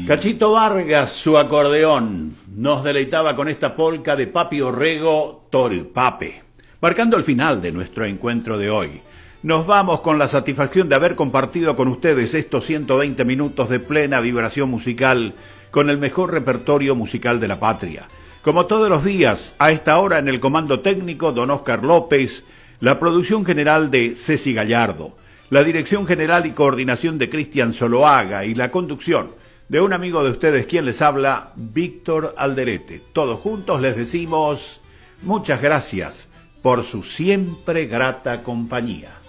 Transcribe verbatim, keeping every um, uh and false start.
Cachito Vargas, su acordeón, nos deleitaba con esta polca de Papi Orrego, Torpape, marcando el final de nuestro encuentro de hoy. Nos vamos con la satisfacción de haber compartido con ustedes estos ciento veinte minutos de plena vibración musical con el mejor repertorio musical de la patria. Como todos los días, a esta hora en el comando técnico, don Oscar López, la producción general de Ceci Gallardo, la dirección general y coordinación de Cristian Zoloaga y la conducción de un amigo de ustedes quien les habla, Víctor Alderete. Todos juntos les decimos muchas gracias por su siempre grata compañía.